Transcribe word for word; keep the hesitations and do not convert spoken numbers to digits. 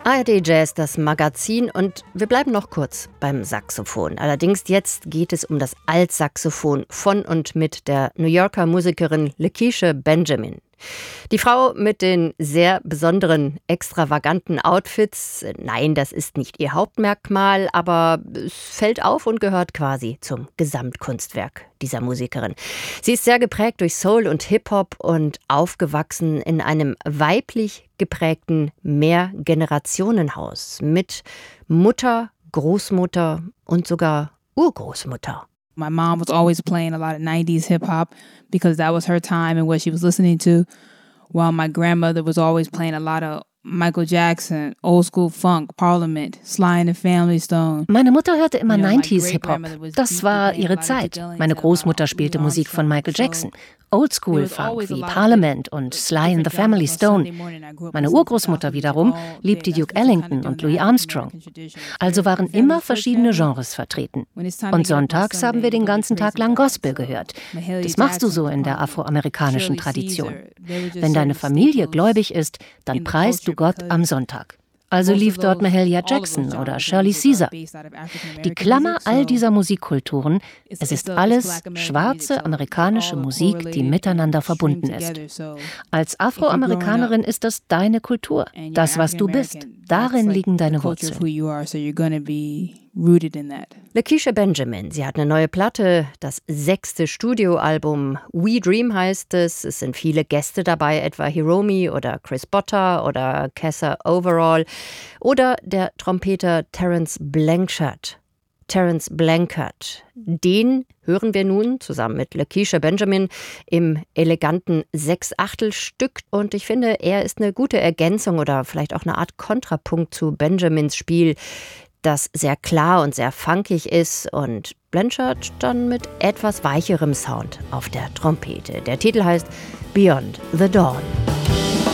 A R D Jazz, das Magazin, und wir bleiben noch kurz beim Saxophon. Allerdings jetzt geht es um das Altsaxophon von und mit der New Yorker Musikerin Lakecia Benjamin. Die Frau mit den sehr besonderen, extravaganten Outfits, nein, das ist nicht ihr Hauptmerkmal, aber es fällt auf und gehört quasi zum Gesamtkunstwerk dieser Musikerin. Sie ist sehr geprägt durch Soul und Hip-Hop und aufgewachsen in einem weiblich geprägten Mehrgenerationenhaus mit Mutter, Großmutter und sogar Urgroßmutter. My mom was always playing a lot of nineties hip-hop because that was her time and what she was listening to, while my grandmother was always playing a lot of Michael Jackson, Old School Funk, Parliament, Sly and the Family Stone. Meine Mutter hörte immer nineties Hip-Hop. Das war ihre Zeit. Meine Großmutter spielte Musik von Michael Jackson, Old School Funk wie Parliament und Sly and the Family Stone. Meine Urgroßmutter wiederum liebte Duke Ellington und Louis Armstrong. Also waren immer verschiedene Genres vertreten. Und sonntags haben wir den ganzen Tag lang Gospel gehört. Das machst du so in der afroamerikanischen Tradition. Wenn deine Familie gläubig ist, dann preist du Gott am Sonntag. Also lief dort Mahalia Jackson oder Shirley Caesar. Die Klammer all dieser Musikkulturen, es ist alles schwarze amerikanische Musik, die miteinander verbunden ist. Als Afroamerikanerin ist das deine Kultur, das, was du bist. Darin liegen deine Wurzeln. Lakecia Benjamin, sie hat eine neue Platte, das sechste Studioalbum We Dream heißt es. Es sind viele Gäste dabei, etwa Hiromi oder Chris Botta oder Kessa Overall oder der Trompeter Terence Blanchard. Terence Blanchard. Den hören wir nun zusammen mit Lakecia Benjamin im eleganten Sechsachtelstück. Und ich finde, er ist eine gute Ergänzung oder vielleicht auch eine Art Kontrapunkt zu Benjamins Spiel, das sehr klar und sehr funkig ist, und Blanchard dann mit etwas weicherem Sound auf der Trompete. Der Titel heißt Beyond the Dawn.